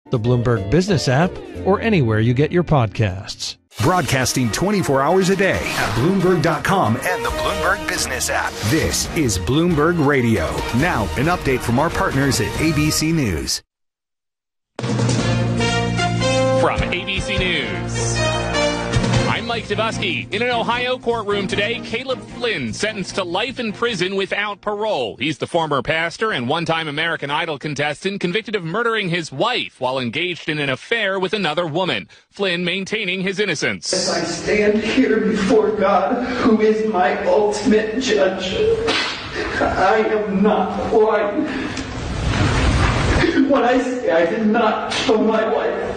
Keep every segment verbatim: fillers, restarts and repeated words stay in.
the Bloomberg Business app, or anywhere you get your podcasts. Broadcasting twenty-four hours a day at Bloomberg dot com and the Bloomberg Business app. This is Bloomberg Radio. Now, an update from our partners at A B C News. From A B C News, I'm Mike Dubusky. In an Ohio courtroom today, Caleb Flynn sentenced to life in prison without parole. He's the former pastor and one-time American Idol contestant convicted of murdering his wife while engaged in an affair with another woman. Flynn maintaining his innocence. As I stand here before God, who is my ultimate judge, I am not lying when I say I did not kill my wife.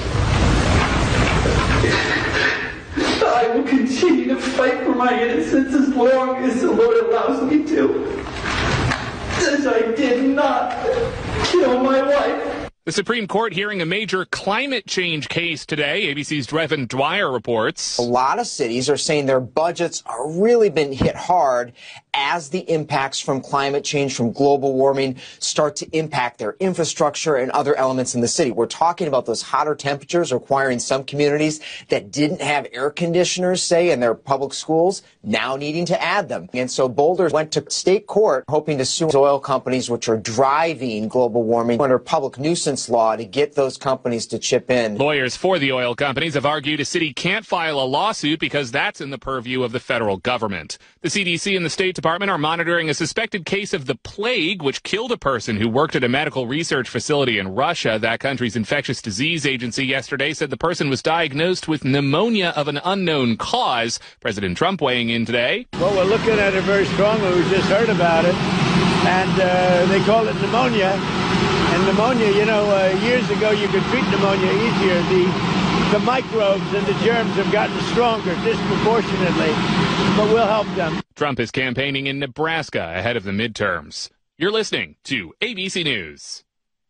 I will continue to fight for my innocence as long as the Lord allows me to. As I did not kill my wife. The Supreme Court hearing a major climate change case today. A B C's Drevin Dwyer reports. A lot of cities are saying their budgets are really been hit hard as the impacts from climate change, from global warming, start to impact their infrastructure and other elements in the city. We're talking about those hotter temperatures requiring some communities that didn't have air conditioners, say, in their public schools, now needing to add them. And so Boulder went to state court hoping to sue oil companies which are driving global warming under public nuisance law to get those companies to chip in. Lawyers for the oil companies have argued a city can't file a lawsuit because that's in the purview of the federal government. The C D C and the State Department are monitoring a suspected case of the plague, which killed a person who worked at a medical research facility in Russia. That country's infectious disease agency yesterday said the person was diagnosed with pneumonia of an unknown cause. President Trump weighing in today. Well, we're looking at it very strongly. We just heard about it, and uh, they call it pneumonia. And pneumonia, you know, uh, years ago you could treat pneumonia easier. The, the microbes and the germs have gotten stronger disproportionately, but we'll help them. Trump is campaigning in Nebraska ahead of the midterms. You're listening to A B C News.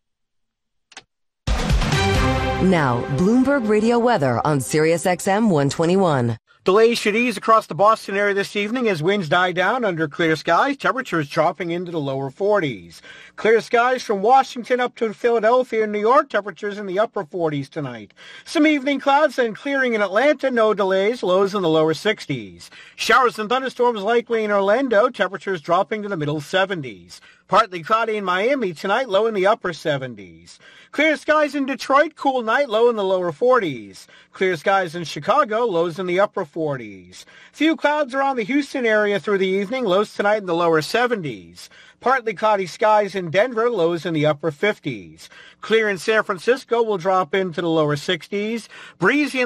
Now, Bloomberg Radio weather on Sirius X M one twenty-one. Delays should ease across the Boston area this evening as winds die down under clear skies. Temperatures dropping into the lower forties. Clear skies from Washington up to Philadelphia and New York. Temperatures in the upper forties tonight. Some evening clouds and clearing in Atlanta. No delays. Lows in the lower sixties. Showers and thunderstorms likely in Orlando. Temperatures dropping to the middle seventies. Partly cloudy in Miami tonight. Low in the upper seventies. Clear skies in Detroit. Cool night. Low in the lower forties. Clear skies in Chicago. Lows in the upper forties. Few clouds around the Houston area through the evening. Lows tonight in the lower seventies. Partly cloudy skies in Denver. Lows in the upper fifties. Clear in San Francisco will drop into the lower sixties. Breezy in